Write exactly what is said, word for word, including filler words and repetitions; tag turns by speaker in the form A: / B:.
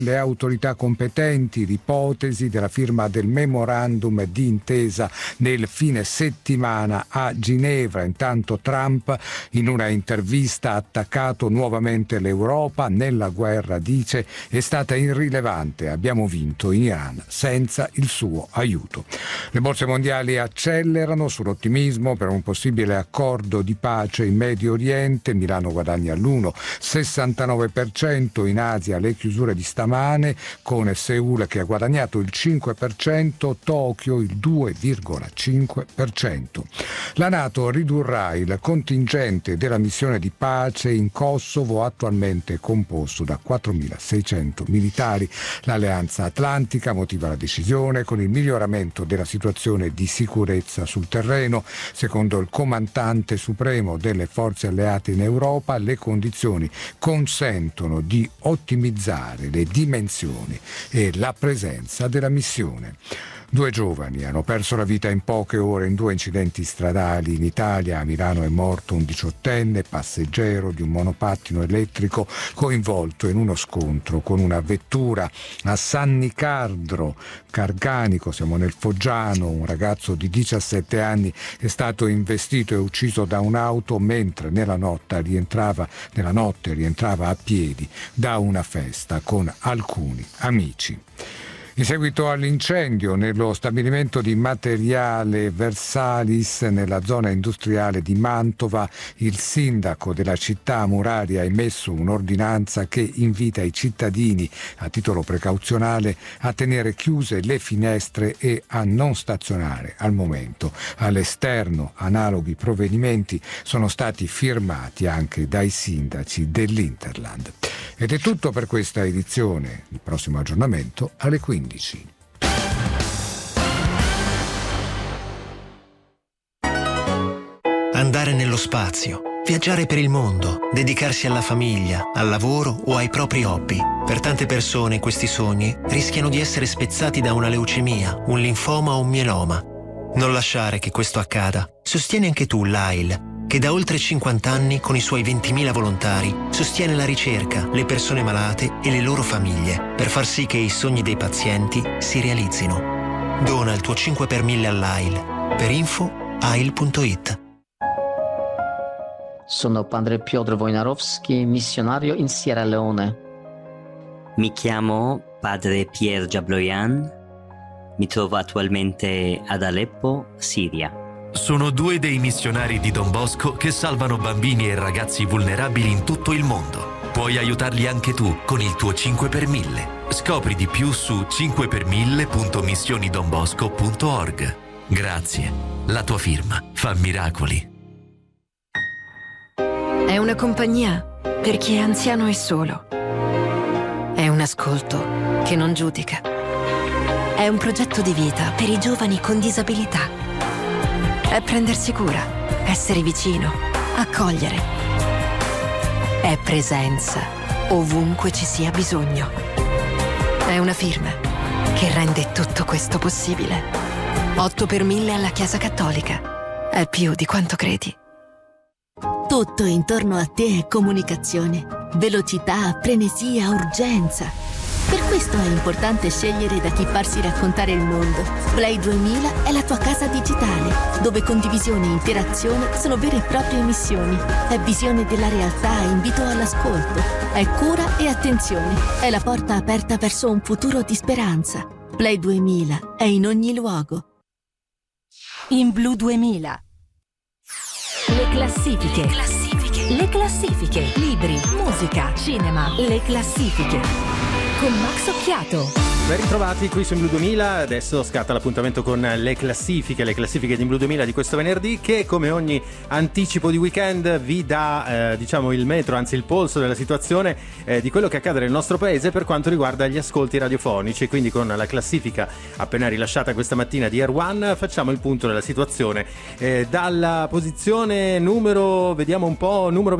A: le autorità competenti l'ipotesi della firma del memorandum di intesa nel fine settimana a Ginevra. Intanto Trump in una intervista ha attaccato nuovamente l'Europa. Nella guerra, dice, è stata irrilevante, abbiamo vinto in Iran senza il suo aiuto. Le borse mondiali accelerano sull'ottimismo per un possibile accordo di pace in Medio Oriente. Milano guadagna l'uno virgola sessantanove per cento, in Asia le chiusure di stamattina con Seul che ha guadagnato il cinque per cento, Tokyo il due virgola cinque per cento. La NATO ridurrà il contingente della missione di pace in Kosovo, attualmente composto da quattromilaseicento militari. L'Alleanza Atlantica motiva la decisione con il miglioramento della situazione di sicurezza sul terreno. Secondo il comandante supremo delle forze alleate in Europa, le condizioni consentono di ottimizzare le dimensioni e la presenza della missione. Due giovani hanno perso la vita in poche ore in due incidenti stradali in Italia. A Milano è morto un diciottenne passeggero di un monopattino elettrico coinvolto in uno scontro con una vettura. A San Nicandro Carganico, siamo nel Foggiano, un ragazzo di diciassette anni è stato investito e ucciso da un'auto mentre nella notte rientrava, nella notte rientrava a piedi da una festa con alcuni amici. In seguito all'incendio nello stabilimento di materiale Versalis nella zona industriale di Mantova, il sindaco della città muraria ha emesso un'ordinanza che invita i cittadini a titolo precauzionale a tenere chiuse le finestre e a non stazionare al momento all'esterno. Analoghi provvedimenti sono stati firmati anche dai sindaci dell'Interland. Ed è tutto per questa edizione. Il prossimo aggiornamento alle quindici.
B: Andare nello spazio, viaggiare per il mondo, dedicarsi alla famiglia, al lavoro o ai propri hobby. Per tante persone questi sogni rischiano di essere spezzati da una leucemia, un linfoma o un mieloma. Non lasciare che questo accada. Sostieni anche tu l'A I L, che da oltre cinquanta anni con i suoi ventimila volontari sostiene la ricerca, le persone malate e le loro famiglie per far sì che i sogni dei pazienti si realizzino. Dona il tuo cinque per mille all'A I L. Per info A I L punto it.
C: Sono padre Piotr Wojnarowski, missionario in Sierra Leone.
D: Mi chiamo padre Pierre Jabloyan, mi trovo attualmente ad Aleppo, Siria.
E: Sono due dei missionari di Don Bosco che salvano bambini e ragazzi vulnerabili in tutto il mondo. Puoi aiutarli anche tu con il tuo cinque per mille. Scopri di più su cinque per mille punto missioni don bosco punto org. Grazie. La tua firma fa miracoli.
F: È una compagnia per chi è anziano e solo. È un ascolto che non giudica. È un progetto di vita per i giovani con disabilità. È prendersi cura, essere vicino, accogliere. È presenza ovunque ci sia bisogno. È una firma che rende tutto questo possibile. otto per mille alla Chiesa Cattolica. È più di quanto credi.
G: Tutto intorno a te è comunicazione, velocità, frenesia, urgenza. Per questo è importante scegliere da chi farsi raccontare il mondo. Play duemila è la tua casa digitale, dove condivisione e interazione sono vere e proprie missioni. È visione della realtà, invito all'ascolto. È cura e attenzione. È la porta aperta verso un futuro di speranza. Play duemila è in ogni luogo.
H: In Blu duemila. Le classifiche. Le classifiche. Le classifiche. Libri, musica, cinema. Le classifiche. Con Max Occhiato.
I: Ben ritrovati qui su In Blu duemila, adesso scatta l'appuntamento con le classifiche, le classifiche di In Blu duemila di questo venerdì che come ogni anticipo di weekend vi dà eh, diciamo il metro, anzi il polso della situazione eh, di quello che accade nel nostro paese per quanto riguarda gli ascolti radiofonici. Quindi con la classifica appena rilasciata questa mattina di Air One facciamo il punto della situazione eh, dalla posizione numero, vediamo un po', numero